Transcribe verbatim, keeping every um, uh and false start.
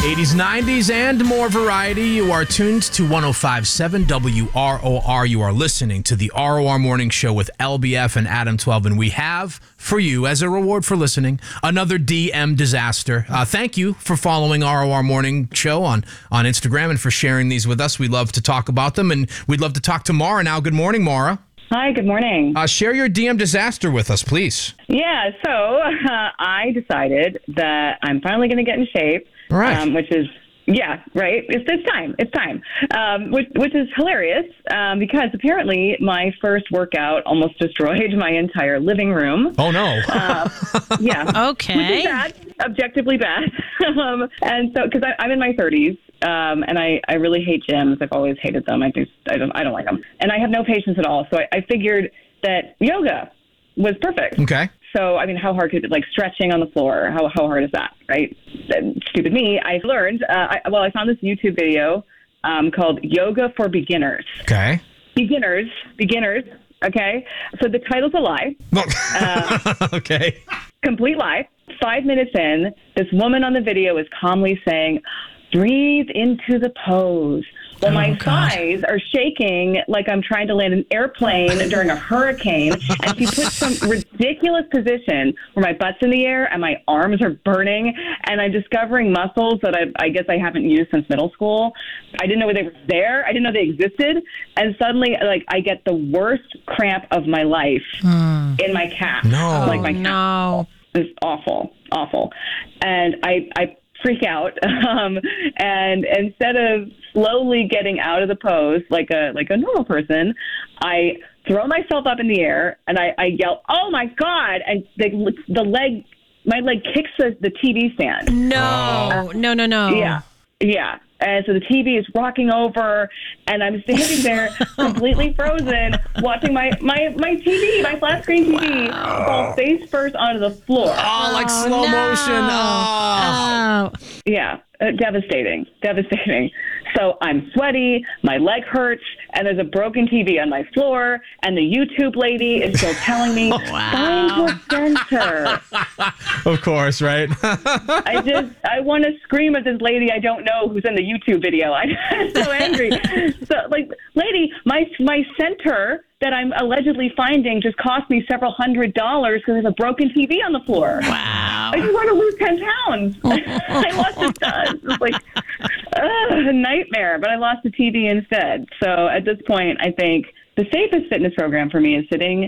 eighties, nineties, and more variety. You are tuned to one oh five point seven W R O R. You are listening to the R O R Morning Show with L B F and Adam twelve. And we have for you, as a reward for listening, another D M disaster. Uh, thank you for following R O R Morning Show on, on Instagram and for sharing these with us. We love to talk about them, and we'd love to talk to Mara now. Good morning, Mara. Hi, good morning. Uh, share your D M disaster with us, please. Yeah, so uh, I decided that I'm finally going to get in shape. All right. Um, which is, yeah, right. It's, it's time. It's time. Um, which, which is hilarious um, because apparently my first workout almost destroyed my entire living room. Oh, no. uh, yeah. Okay. Which is bad, objectively bad. um, and so, because I'm in my thirties. Um, and I, I really hate gyms. I've always hated them. I just I don't I don't like them, and I have no patience at all. So I, I figured that yoga was perfect. Okay. So I mean, how hard could it, like stretching on the floor? How how hard is that, right? Stupid me. I learned. Uh, I, well, I found this YouTube video um, called "Yoga for Beginners." Okay. Beginners, beginners. Okay. So the title's a lie. uh, okay. Complete lie. Five minutes in, this woman on the video is calmly saying, "Breathe into the pose." Well, oh, my God. thighs are shaking like I'm trying to land an airplane during a hurricane. And she puts some ridiculous position where my butt's in the air and my arms are burning. And I'm discovering muscles that I, I guess I haven't used since middle school. I didn't know they were there. I didn't know they existed. And suddenly, like, I get the worst cramp of my life Hmm. in my calf. No. Like my calf. No. It's awful, awful. And I, I freak out. Um, and instead of slowly getting out of the pose like a like a normal person, I throw myself up in the air and I, I yell, "Oh my God!" And the the leg, my leg kicks the, the T V stand. No, Oh. no, no, no. Yeah, yeah. And so the T V is rocking over, and I'm standing there completely frozen, watching my, my, my T V, my flat screen T V, fall face first onto the floor. Oh, like Oh, slow no. motion. Oh. Oh. Yeah, uh, devastating, devastating. So I'm sweaty, my leg hurts, and there's a broken T V on my floor, and the YouTube lady is still telling me, "Find your center." Of course, right? I just, I want to scream at this lady I don't know who's in the YouTube video. I'm so angry. So, like, lady, my my center that I'm allegedly finding just cost me several hundred dollars because there's a broken T V on the floor. Wow. I just want to lose ten pounds. I lost a ton. It's like uh, a nightmare, but I lost the T V instead. So at this point, I think the safest fitness program for me is sitting